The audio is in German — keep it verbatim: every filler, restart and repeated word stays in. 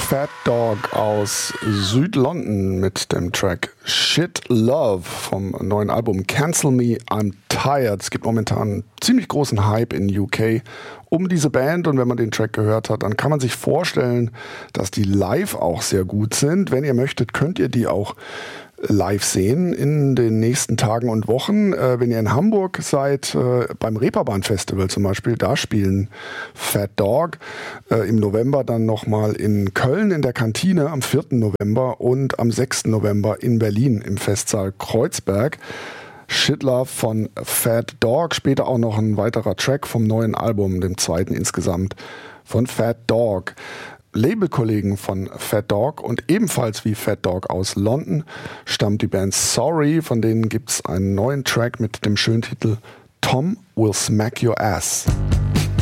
Fat Dog aus Südlondon mit dem Track Shit Love vom neuen Album Cancel Me, I'm Tired. Es gibt momentan einen ziemlich großen Hype in U K um diese Band und wenn man den Track gehört hat, dann kann man sich vorstellen, dass die live auch sehr gut sind. Wenn ihr möchtet, könnt ihr die auch live sehen in den nächsten Tagen und Wochen. Äh, wenn ihr in Hamburg seid, äh, beim Reeperbahn Festival zum Beispiel, da spielen Fat Dog. Äh, im November dann nochmal in Köln in der Kantine am vierten November und am sechsten November in Berlin im Festsaal Kreuzberg. Shit Love von Fat Dog, später auch noch ein weiterer Track vom neuen Album, dem zweiten insgesamt von Fat Dog. Labelkollegen von Fat Dog und ebenfalls wie Fat Dog aus London stammt die Band Sorry, von denen gibt es einen neuen Track mit dem schönen Titel Tom Will Smack Your Ass.